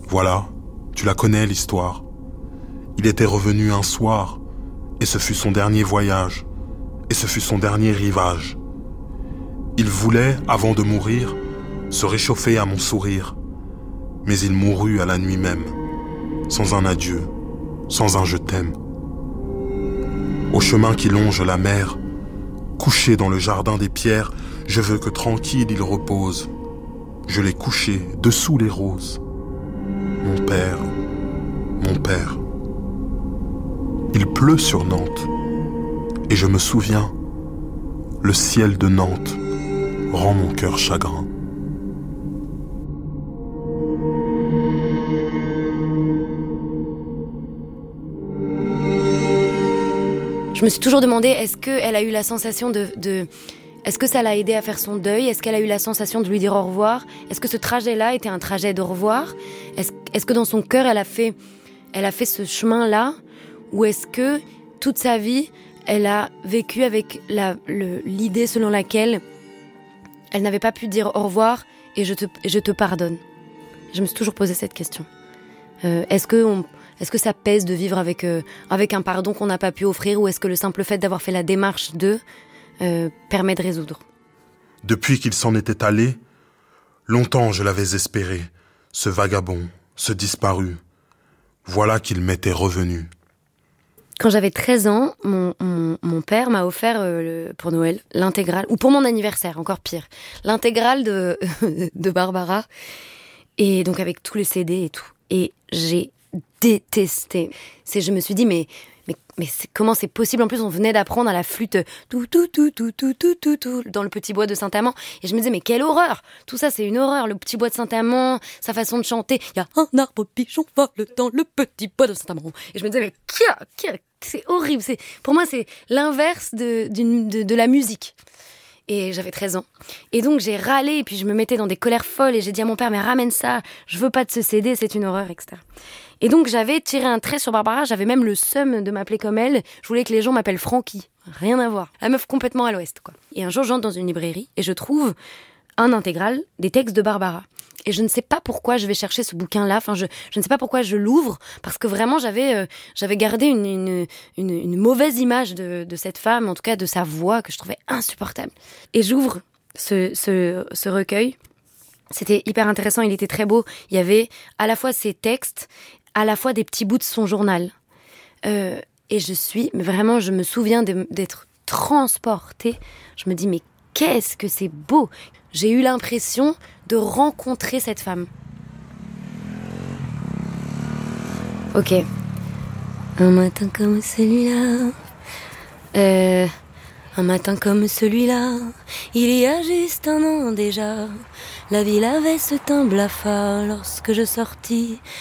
Voilà, tu la connais l'histoire. Il était revenu un soir, et ce fut son dernier voyage, et ce fut son dernier rivage. Il voulait, avant de mourir, se réchauffer à mon sourire, mais il mourut à la nuit même, sans un adieu, sans un je t'aime. Au chemin qui longe la mer, couché dans le jardin des pierres, je veux que tranquille il repose. Je l'ai couché dessous les roses. Mon père, mon père. Il pleut sur Nantes, et je me souviens, le ciel de Nantes rend mon cœur chagrin. Je me suis toujours demandé, est-ce qu'elle a eu la sensation est-ce que ça l'a aidé à faire son deuil ? Est-ce qu'elle a eu la sensation de lui dire au revoir ? Est-ce que ce trajet-là était un trajet d'au revoir ? Est-ce que dans son cœur, elle a fait ce chemin-là ? Ou est-ce que toute sa vie, elle a vécu avec l'idée selon laquelle elle n'avait pas pu dire au revoir et je te pardonne ? Je me suis toujours posé cette question. Est-ce que ça pèse de vivre avec un pardon qu'on n'a pas pu offrir, ou est-ce que le simple fait d'avoir fait la démarche permet de résoudre ? Depuis qu'il s'en était allé, longtemps je l'avais espéré, ce vagabond, ce disparu. Voilà qu'il m'était revenu. Quand j'avais 13 ans, mon père m'a offert pour Noël l'intégrale, ou pour mon anniversaire, encore pire, l'intégrale de Barbara, et donc avec tous les CD et tout. Et j'ai détesté. Je me suis dit, mais comment c'est possible ? En plus, on venait d'apprendre à la flûte tout dans le petit bois de Saint-Amand. Et je me disais, mais quelle horreur ! Tout ça, c'est une horreur. Le petit bois de Saint-Amand, sa façon de chanter. Il y a un arbre pigeon vole dans le petit bois de Saint-Amand. Et je me disais, mais c'est horrible. Pour moi, c'est l'inverse de la musique. Et j'avais 13 ans. Et donc, j'ai râlé, et puis je me mettais dans des colères folles, et j'ai dit à mon père, mais ramène ça, je veux pas de ce CD, c'est une horreur, etc. Et donc, j'avais tiré un trait sur Barbara, j'avais même le seum de m'appeler comme elle, je voulais que les gens m'appellent Francky. Rien à voir. La meuf complètement à l'ouest, quoi. Et un jour, j'entre dans une librairie, et je trouve un intégral des textes de Barbara. Et je ne sais pas pourquoi je vais chercher ce bouquin-là. Enfin, je ne sais pas pourquoi je l'ouvre, parce que vraiment, j'avais gardé une mauvaise image de cette femme, en tout cas de sa voix, que je trouvais insupportable. Et j'ouvre ce recueil. C'était hyper intéressant, il était très beau. Il y avait à la fois ses textes, à la fois des petits bouts de son journal. Et je me souviens d'être transportée. Je me dis, mais qu'est-ce que c'est beau ! J'ai eu l'impression de rencontrer cette femme. Ok. Un matin comme celui-là, il y a juste un an déjà, la ville avait ce teint blafard lorsque je sortis